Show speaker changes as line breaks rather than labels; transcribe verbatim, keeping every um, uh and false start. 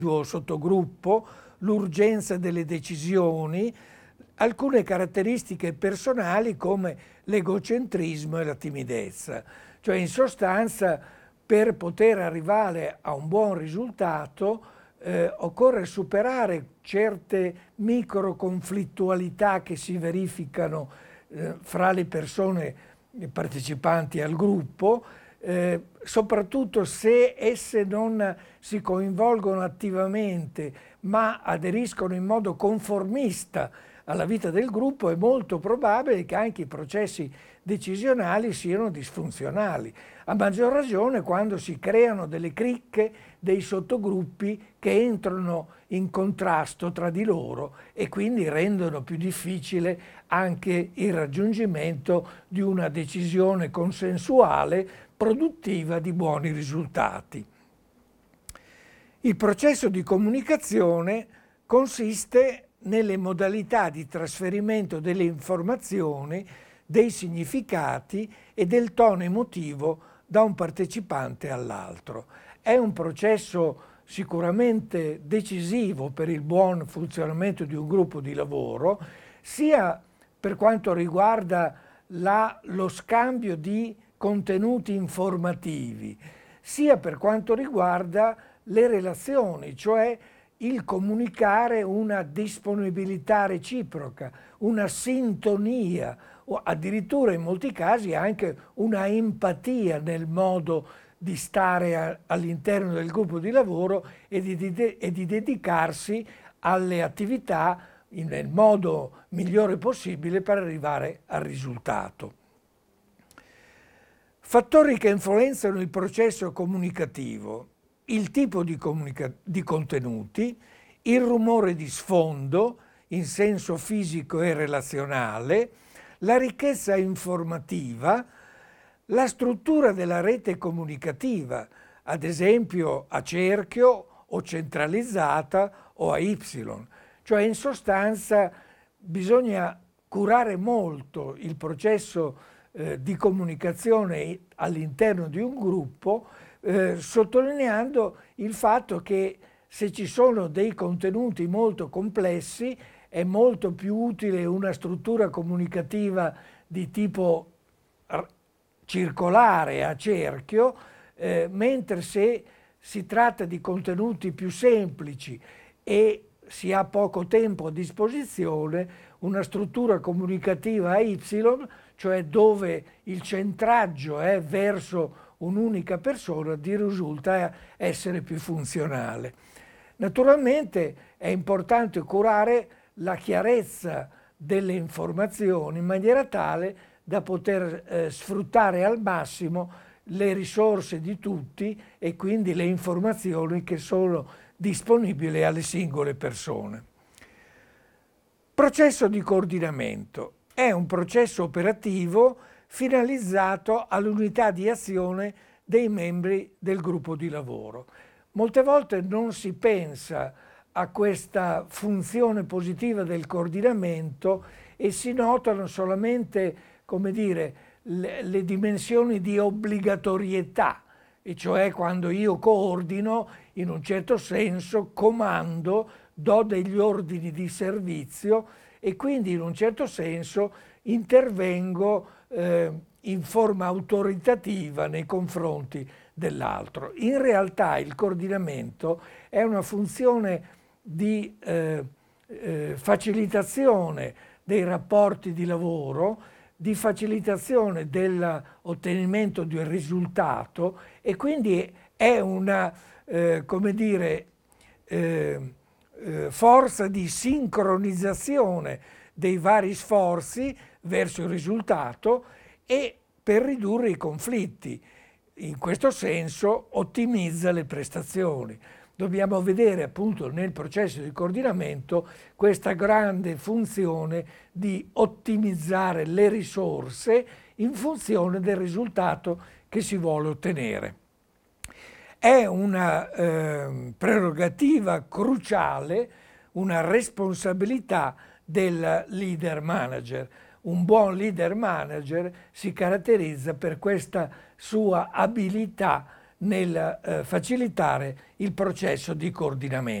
sottogruppo, l'urgenza delle decisioni, alcune caratteristiche personali come l'egocentrismo e la timidezza. Cioè, in sostanza, per poter arrivare a un buon risultato eh, occorre superare certe microconflittualità che si verificano eh, fra le persone partecipanti al gruppo, eh, soprattutto se esse non si coinvolgono attivamente ma aderiscono in modo conformista alla vita del gruppo, è molto probabile che anche i processi decisionali siano disfunzionali, a maggior ragione quando si creano delle cricche, dei sottogruppi che entrano in contrasto tra di loro e quindi rendono più difficile anche il raggiungimento di una decisione consensuale produttiva di buoni risultati. Il processo di comunicazione consiste nelle modalità di trasferimento delle informazioni, dei significati e del tono emotivo da un partecipante all'altro. È un processo sicuramente decisivo per il buon funzionamento di un gruppo di lavoro, sia per quanto riguarda la, lo scambio di contenuti informativi, sia per quanto riguarda le relazioni, cioè il comunicare una disponibilità reciproca, una sintonia o addirittura in molti casi anche una empatia nel modo di stare all'interno del gruppo di lavoro e di, di, e di dedicarsi alle attività nel modo migliore possibile per arrivare al risultato. Fattori che influenzano il processo comunicativo: il tipo di, comunica- di contenuti, il rumore di sfondo in senso fisico e relazionale, la ricchezza informativa, la struttura della rete comunicativa, ad esempio a cerchio o centralizzata o a Y. Cioè, in sostanza bisogna curare molto il processo eh, di comunicazione all'interno di un gruppo, eh, sottolineando il fatto che se ci sono dei contenuti molto complessi è molto più utile una struttura comunicativa di tipo circolare, a cerchio, eh, mentre se si tratta di contenuti più semplici e si ha poco tempo a disposizione, una struttura comunicativa a Y, cioè dove il centraggio è verso un'unica persona, ti risulta essere più funzionale. Naturalmente è importante curare la chiarezza delle informazioni in maniera tale da poter eh, sfruttare al massimo le risorse di tutti e quindi le informazioni che sono disponibili alle singole persone. Processo di coordinamento è un processo operativo finalizzato all'unità di azione dei membri del gruppo di lavoro. Molte volte non si pensa a questa funzione positiva del coordinamento e si notano solamente, come dire, le, le dimensioni di obbligatorietà, e cioè quando io coordino, in un certo senso comando, do degli ordini di servizio e quindi in un certo senso intervengo eh, in forma autoritativa nei confronti dell'altro. In realtà il coordinamento è una funzione di eh, eh, facilitazione dei rapporti di lavoro, di facilitazione dell'ottenimento di un risultato e quindi è una, eh, come dire, eh, eh, forza di sincronizzazione dei vari sforzi verso il risultato e per ridurre i conflitti. In questo senso ottimizza le prestazioni. Dobbiamo vedere appunto nel processo di coordinamento questa grande funzione di ottimizzare le risorse in funzione del risultato che si vuole ottenere. È una eh, prerogativa cruciale, una responsabilità del leader manager. Un buon leader manager si caratterizza per questa sua abilità nel eh, facilitare il processo di coordinamento.